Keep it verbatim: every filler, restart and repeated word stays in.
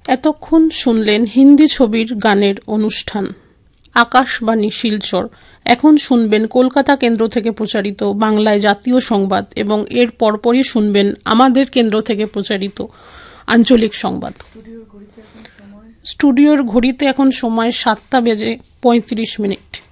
এতক্ষণ শুনলেন হিন্দি ছবির গানের অনুষ্ঠান আকাশবাণী শিলচর। এখন শুনবেন কলকাতা কেন্দ্র থেকে প্রচারিত বাংলায় জাতীয় সংবাদ এবং এর পরপরই শুনবেন আমাদের কেন্দ্র থেকে প্রচারিত আঞ্চলিক সংবাদ। স্টুডিওর ঘড়িতে এখন সময় সাতটা বেজে পঁয়ত্রিশ মিনিট।